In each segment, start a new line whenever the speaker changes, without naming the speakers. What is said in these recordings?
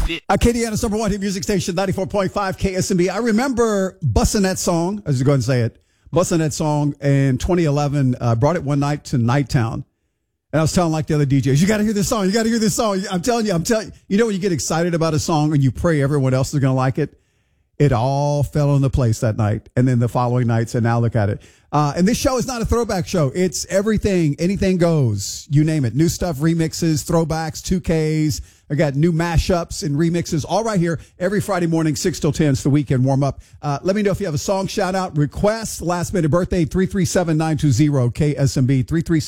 Acadiana's number one hit music station, 94.5 KSMB. I remember busting that song, I was going to say it, busting that song in 2011. Brought it one night to Nighttown. And I was telling like the other DJs, you got to hear this song. You got to hear this song. I'm telling you. You know when you get excited about a song and you pray everyone else is going to like it? It all fell into place that night. And then the following nights, and now look at it. And this show is not a throwback show. It's everything. Anything goes. You name it. New stuff, remixes, throwbacks, 2Ks. I got new mashups and remixes all right here every Friday morning, 6 till 10. It's the weekend warm up. Let me know if you have a song shout out, request, last minute birthday, 337-920 KSMB,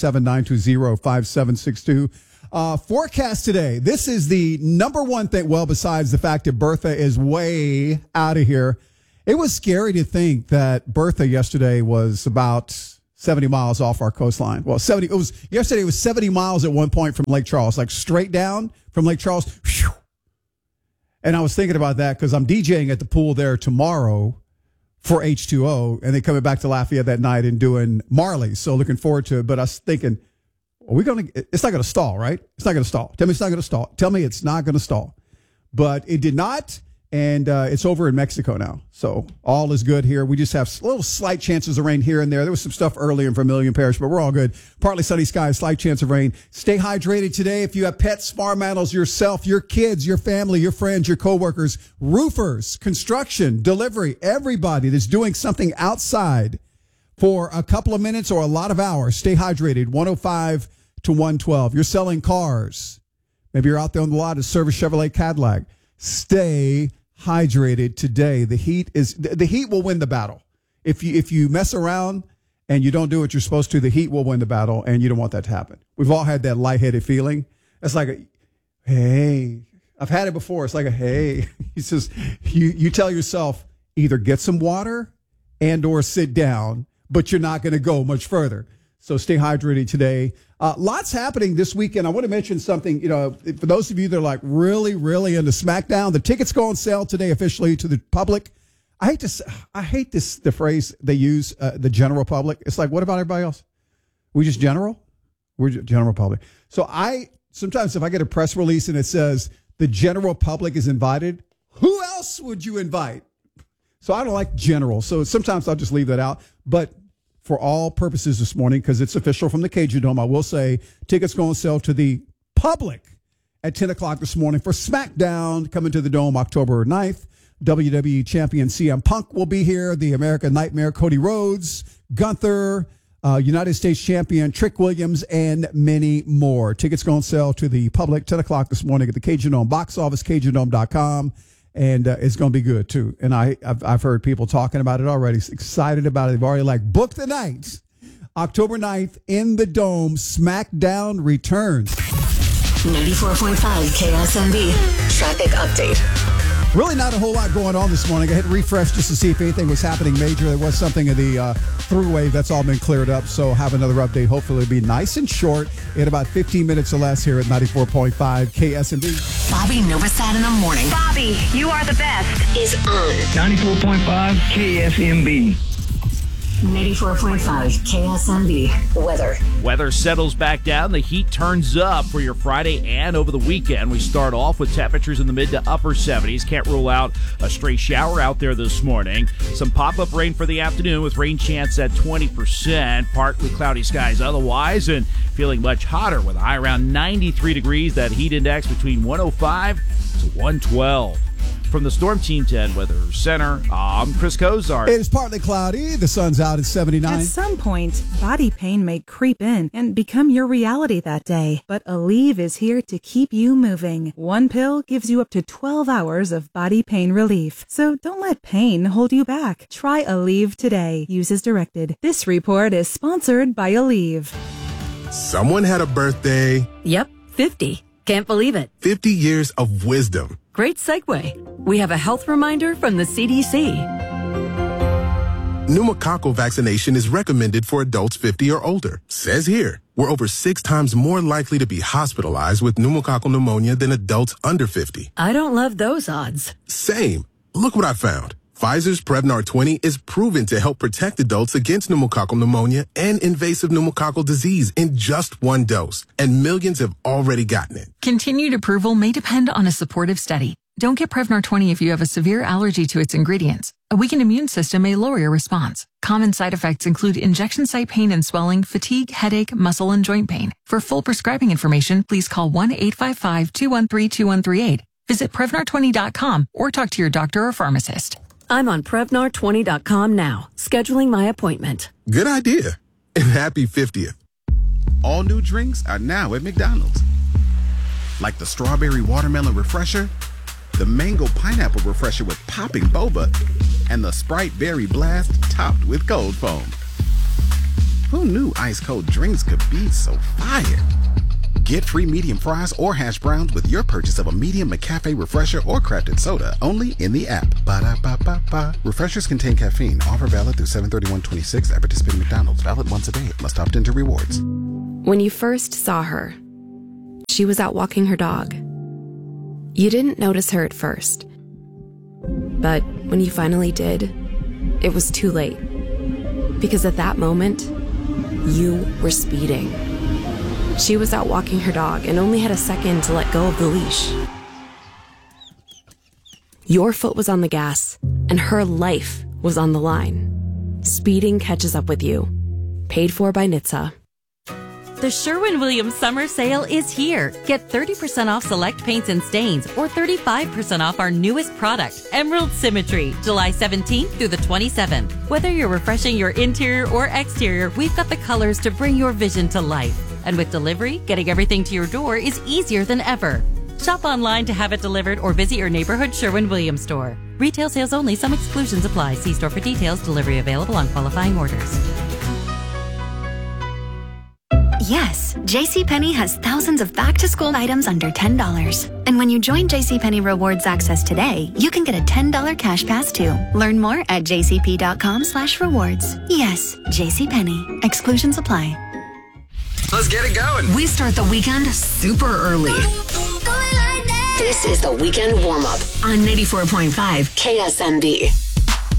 337-920-5762. Forecast today. This is the number one thing. Well, besides the fact that Bertha is way out of here. It was scary to think that Bertha yesterday was about 70 miles off our coastline. Well, yesterday it was 70 miles at one point from Lake Charles, like straight down from Lake Charles. Whew. And I was thinking about that because I'm DJing at the pool there tomorrow for H2O, and then coming back to Lafayette that night and doing Marley. So looking forward to it. But I was thinking, it's not going to stall, right? It's not going to stall. Tell me it's not going to stall. Tell me it's not going to stall. But it did not. And it's over in Mexico now. So all is good here. We just have little slight chances of rain here and there. There was some stuff earlier in Vermilion Parish, but we're all good. Partly sunny skies, slight chance of rain. Stay hydrated today. If you have pets, farm animals, yourself, your kids, your family, your friends, your coworkers, roofers, construction, delivery, everybody that's doing something outside for a couple of minutes or a lot of hours, stay hydrated. 105 to 112. You're selling cars. Maybe you're out there on the lot at Service Chevrolet Cadillac. Stay hydrated today. The heat will win the battle. If you mess around and you don't do what you're supposed to, the heat will win the battle, and you don't want that to happen. We've all had that lightheaded feeling. It's like hey, I've had it before. It's like hey. It's just you tell yourself either get some water and or sit down, but you're not going to go much further. So stay hydrated today. Lots happening this weekend. I want to mention something, for those of you that are like really, really into SmackDown, the tickets go on sale today officially to the public. I hate the phrase they use, the general public. It's like, what about everybody else? We just general? We're general public. So sometimes if I get a press release and it says the general public is invited, who else would you invite? So I don't like general. So sometimes I'll just leave that out. But for all purposes this morning, because it's official from the Cajun Dome, I will say tickets go on sale to the public at 10 o'clock this morning for SmackDown coming to the Dome October 9th. WWE Champion CM Punk will be here. The American Nightmare Cody Rhodes, Gunther, United States Champion Trick Williams, and many more. Tickets go on sale to the public 10 o'clock this morning at the Cajun Dome box office, CajunDome.com. And it's going to be good, too. And I've heard people talking about it already, excited about it. They've already booked the night. October 9th in the Dome, SmackDown returns.
94.5 KSMB traffic update.
Really not a whole lot going on this morning. I hit refresh just to see if anything was happening major. There was something in the throughway that's all been cleared up. So have another update. Hopefully it'll be nice and short in about 15 minutes or less here at 94.5 KSMB.
Bobby Novosad in the morning.
Bobby, you are the best.
Is on
94.5 KSMB.
94.5 KSMB weather.
Weather settles back down. The heat turns up for your Friday and over the weekend. We start off with temperatures in the mid to upper 70s. Can't rule out a stray shower out there this morning. Some pop-up rain for the afternoon with rain chance at 20%. Partly cloudy skies otherwise, and feeling much hotter with a high around 93 degrees. That heat index between 105 to 112. From the Storm Team 10 Weather Center, I'm Chris Kozar.
It is partly cloudy. The sun's out at 79.
At some point, body pain may creep in and become your reality that day. But Aleve is here to keep you moving. One pill gives you up to 12 hours of body pain relief. So don't let pain hold you back. Try Aleve today. Use as directed. This report is sponsored by Aleve.
Someone had a birthday.
Yep, 50. Can't believe it.
50 years of wisdom.
Great segue. We have a health reminder from the CDC.
Pneumococcal vaccination is recommended for adults 50 or older. Says here, we're over 6 times more likely to be hospitalized with pneumococcal pneumonia than adults under 50.
I don't love those odds.
Same. Look what I found. Pfizer's Prevnar 20 is proven to help protect adults against pneumococcal pneumonia and invasive pneumococcal disease in just 1 dose. And millions have already gotten it.
Continued approval may depend on a supportive study. Don't get Prevnar 20 if you have a severe allergy to its ingredients. A weakened immune system may lower your response. Common side effects include injection site pain and swelling, fatigue, headache, muscle, and joint pain. For full prescribing information, please call 1-855-213-2138. Visit Prevnar20.com or talk to your doctor or pharmacist.
I'm on Prevnar20.com now, scheduling my appointment.
Good idea. And happy 50th. All new drinks are now at McDonald's. Like the strawberry watermelon refresher, the mango pineapple refresher with popping boba, and the Sprite berry blast topped with cold foam. Who knew ice cold drinks could be so fire? Get free medium fries or hash browns with your purchase of a medium McCafe refresher or crafted soda only in the app. Ba-da-ba-ba-ba. Refreshers contain caffeine. Offer valid through 7/31/26 at participating McDonald's. Valid once a day. Must opt into rewards.
When you first saw her, she was out walking her dog. You didn't notice her at first. But when you finally did, it was too late. Because at that moment, you were speeding. She was out walking her dog and only had a second to let go of the leash. Your foot was on the gas, and her life was on the line. Speeding catches up with you. Paid for by NHTSA.
The Sherwin-Williams Summer Sale is here. Get 30% off select paints and stains or 35% off our newest product, Emerald Symmetry, July 17th through the 27th. Whether you're refreshing your interior or exterior, we've got the colors to bring your vision to life. And with delivery, getting everything to your door is easier than ever. Shop online to have it delivered or visit your neighborhood Sherwin-Williams store. Retail sales only. Some exclusions apply. See store for details. Delivery available on qualifying orders.
Yes, JCPenney has thousands of back-to-school items under $10. And when you join JCPenney Rewards Access today, you can get a $10 cash pass too. Learn more at jcp.com/rewards. Yes, JCPenney. Exclusions apply.
Let's get it going. We start the weekend super early. This is the Weekend Warm-Up on 94.5 KSMB.